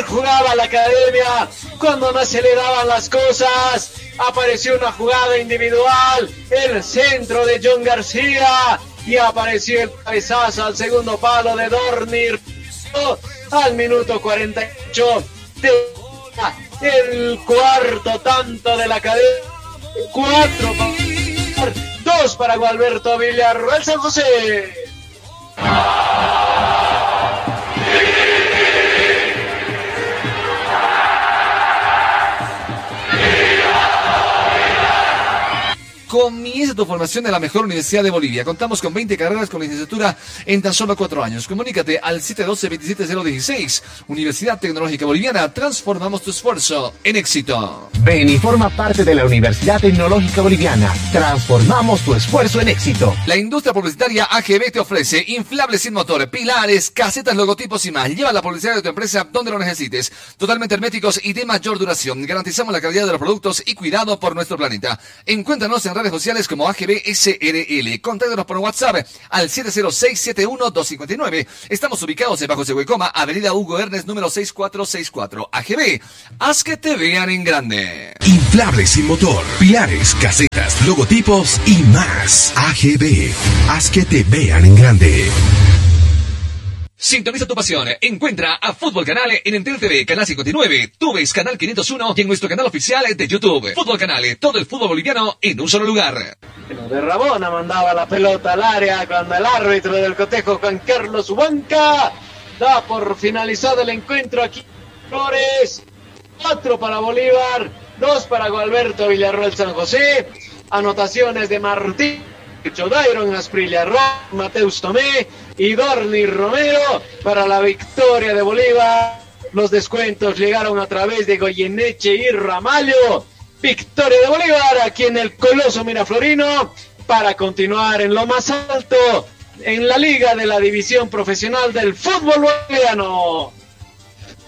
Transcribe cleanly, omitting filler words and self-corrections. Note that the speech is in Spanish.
jugaba la academia, cuando no se le daban las cosas, apareció una jugada individual, el centro de John García, y apareció el cabezazo al segundo palo de Dornir al minuto 48 el cuarto tanto de la academia. 2 para Gualberto Villarroel San José. Comienza tu formación en la mejor universidad de Bolivia. Contamos con 20 carreras con licenciatura en tan solo 4 años. Comunícate al 712-27016. Universidad Tecnológica Boliviana. Transformamos tu esfuerzo en éxito. Ven y forma parte de la Universidad Tecnológica Boliviana. Transformamos tu esfuerzo en éxito. La industria publicitaria AGB te ofrece inflables sin motor, pilares, casetas, logotipos y más. Lleva la publicidad de tu empresa donde lo necesites. Totalmente herméticos y de mayor duración. Garantizamos la calidad de los productos y cuidado por nuestro planeta. Encuéntranos en redes sociales como AGB SRL. Contáctanos por WhatsApp al 706-71-259. Estamos ubicados en Bajo Sehuecoma, Avenida Hugo Ernest, número 6464. AGB, haz que te vean en grande. Inflables sin motor, pilares, casetas, logotipos y más. AGB, haz que te vean en grande. Sintoniza tu pasión. Encuentra a Fútbol Canal en Entel TV, Canal 59, Tuves, Canal 501 y en nuestro canal oficial de YouTube. Fútbol Canal, todo el fútbol boliviano en un solo lugar. De Rabona mandaba la pelota al área cuando el árbitro del cotejo, Juan Carlos Huanca, da por finalizado el encuentro aquí. Flores, 4 para Bolívar, 2 para Gualberto Villarroel San José. Anotaciones de Martín, Dairon Asprilla Rock, Mateus Tomé y Dorni Romero para la victoria de Bolívar. Los descuentos llegaron a través de Goyeneche y Ramallo. Victoria de Bolívar aquí en el Coloso Miraflorino para continuar en lo más alto en la liga de la división profesional del fútbol boliviano.